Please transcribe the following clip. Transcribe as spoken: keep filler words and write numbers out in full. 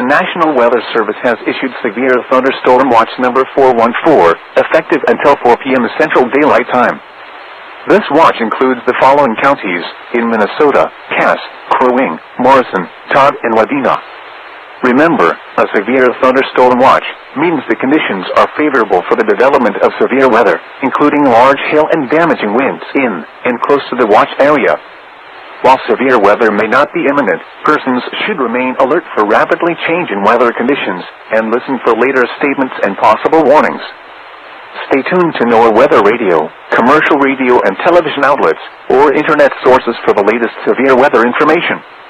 National Weather Service has issued severe thunderstorm watch number four one four, effective until four p m Central Daylight Time. This watch includes the following counties in Minnesota: Cass, Crow Wing, Morrison, Todd, and Wadena. Remember, a severe thunderstorm watch means the conditions are favorable for the development of severe weather, including large hail and damaging winds in and close to the watch area. While severe weather may not be imminent, persons should remain alert for rapidly changing weather conditions and listen for later statements and possible warnings. Stay tuned to NOAA Weather Radio, commercial radio and television outlets, or internet sources for the latest severe weather information.